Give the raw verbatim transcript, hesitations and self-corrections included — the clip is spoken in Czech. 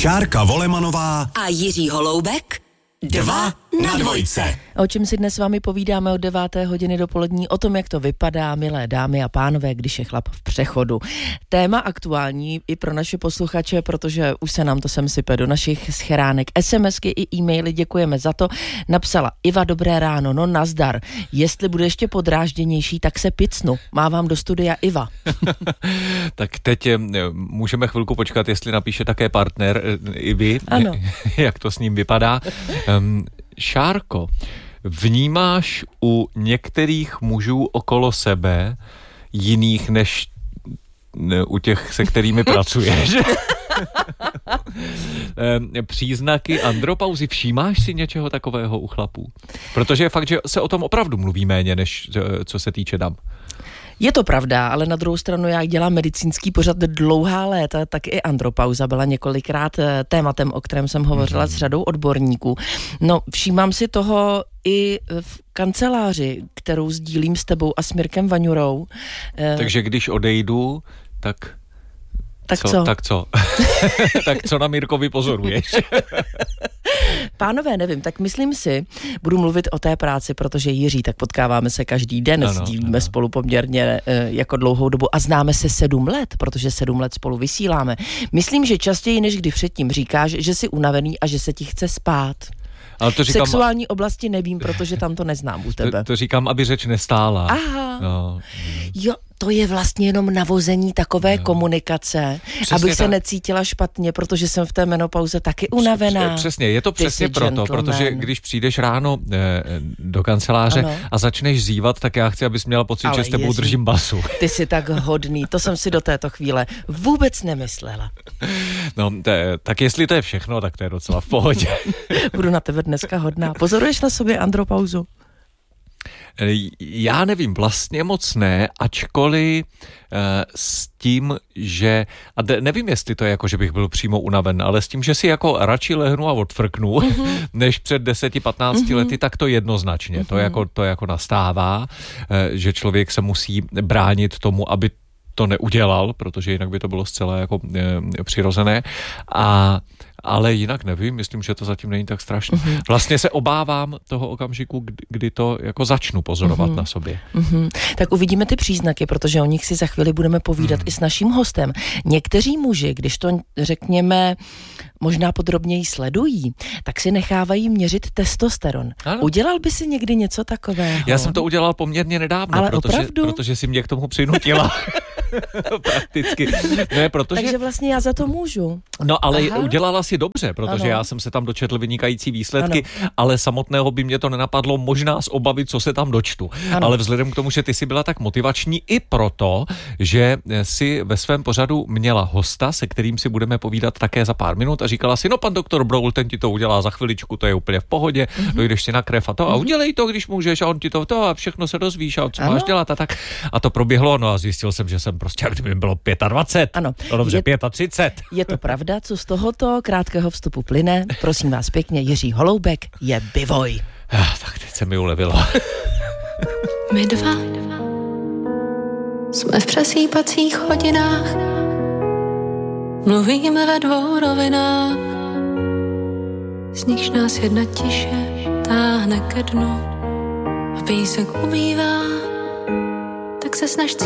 Šárka Volemanová a Jiří Holoubek. Dva na dvojce. O čem si dnes s vámi povídáme od deváté hodiny dopolední, o tom, jak to vypadá, milé dámy a pánové, když je chlap v přechodu. Téma aktuální i pro naše posluchače, protože už se nám to sem sype do našich scheránek. SMSky i e-maily, děkujeme za to. Napsala Iva, dobré ráno, no nazdar. Jestli bude ještě podrážděnější, tak se picnu. Mávám do studia Iva. Tak teď můžeme chvilku počkat, jestli napíše také partner Ivy, ano. Jak to s ním vypadá. Um, Šárko, vnímáš u některých mužů okolo sebe jiných než u těch, se kterými pracuješ? Příznaky andropauzy, všímáš si něčeho takového u chlapů? Protože je fakt, že se o tom opravdu mluví méně, než co se týče dam. Je to pravda, ale na druhou stranu já dělám medicínský pořad dlouhá léta, tak i andropauza byla několikrát tématem, o kterém jsem hovořila mm-hmm. s řadou odborníků. No, všímám si toho i v kanceláři, kterou sdílím s tebou a s Mirkem Vaňurou. Takže když odejdu, tak... Tak co? co? Tak co? Tak co na Mirkovi pozoruješ? Pánové, nevím, tak myslím si, budu mluvit o té práci, protože Jiří, tak potkáváme se každý den, ano, sdílíme ano. spolu poměrně e, jako dlouhou dobu a známe se sedm let, protože sedm let spolu vysíláme. Myslím, že častěji než kdy předtím říkáš, že jsi unavený a že se ti chce spát. Ale to říkám, v sexuální oblasti nevím, protože tam to neznám u tebe. To, to říkám, aby řeč nestála. Aha. No. Jo, to je vlastně jenom navození takové no. komunikace, přesně abych tak. se necítila špatně, protože jsem v té menopauze taky unavená. Přesně, je to přesně proto, protože když přijdeš ráno eh, do kanceláře ano. a začneš zívat, tak já chci, abys měla pocit, ale že s tebou ježi, držím basu. Ty jsi tak hodný, to jsem si do této chvíle vůbec nemyslela. No, te, tak jestli to je všechno, tak to je docela v pohodě. Budu na tebe dneska hodná. Pozoruješ na sobě andropauzu? Já nevím, vlastně moc ne, ačkoliv uh, s tím, že, a de, nevím, jestli to je jako, že bych byl přímo unaven, ale s tím, že si jako radši lehnu a odfrknu, uh-huh. než před deseti patnácti uh-huh. lety, tak to jednoznačně, uh-huh. to, jako, to jako nastává, uh, že člověk se musí bránit tomu, aby to neudělal, protože jinak by to bylo zcela jako e, přirozené. A, ale jinak nevím, myslím, že to zatím není tak strašné. Uh-huh. Vlastně se obávám toho okamžiku, kdy, kdy to jako začnu pozorovat uh-huh. na sobě. Uh-huh. Tak uvidíme ty příznaky, protože o nich si za chvíli budeme povídat uh-huh. i s naším hostem. Někteří muži, když to řekněme možná podrobněji sledují, tak si nechávají měřit testosteron. Ano. Udělal by si někdy něco takového? Já jsem to udělal poměrně nedávno, ale protože, protože si mě k tomu přinutila. Prakticky. Ne, protože... Takže vlastně já za to můžu. No ale Aha. udělala si dobře, protože ano. já jsem se tam dočetl vynikající výsledky, ano. ale samotného by mě to nenapadlo možná z obavy, co se tam dočtu. Ano. Ale vzhledem k tomu, že ty jsi byla tak motivační i proto, že si ve svém pořadu měla hosta, se kterým si budeme povídat také za pár minut a říkala si, no pan doktor Broul, ten ti to udělá za chviličku, to je úplně v pohodě, mm-hmm. dojdeš si na krev a to a udělej to, když můžeš a on ti to, to a všechno se dozvíš a co ano. máš dělat a tak. A to proběhlo, no a zjistil jsem, že jsem prostě, kdyby bylo dvacet pět. Ano. No dobře, je, třicet pět. Je to pravda, co z tohoto krátkého vstupu plyne. Prosím vás pěkně, Jiří Holoubek je bivoj. Ah, tak teď se mi ulevilo. My dva jsme v přesýpacích hodinách, mluvíme ve dvou rovinách, z nichž nás jedna tiše táhne ke dnu a písek umývá, tak se snaž